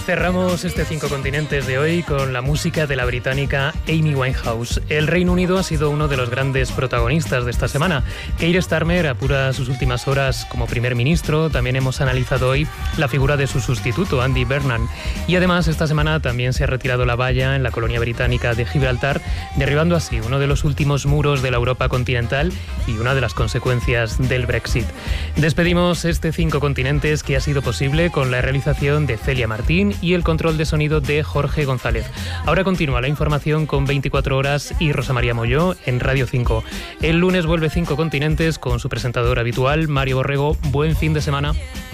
Cerramos este 5 continentes de hoy con la música de la británica Amy Winehouse. El Reino Unido ha sido uno de los grandes protagonistas de esta semana. Keir Starmer apura sus últimas horas como primer ministro. También hemos analizado hoy la figura de su sustituto, Andy Burnham. Y además, esta semana también se ha retirado la valla en la colonia británica de Gibraltar, derribando así uno de los últimos muros de la Europa continental y una de las consecuencias del Brexit. Despedimos este 5 continentes que ha sido posible con la realización de Celia Martín y el control de sonido de Jorge González. Ahora continúa la información con 24 horas y Rosa María Molló en Radio 5. El lunes vuelve 5 continentes con su presentador habitual, Mario Borrego. Buen fin de semana.